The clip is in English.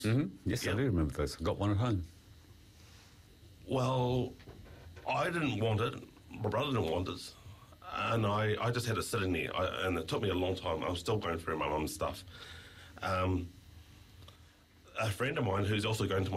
Yes, I Yeah. do remember those. I got one at home. Well, I didn't want it. My brother didn't want it. And I just had it sitting there. And it took me a long time. I was still going through my mum's stuff. A friend of mine who's also going to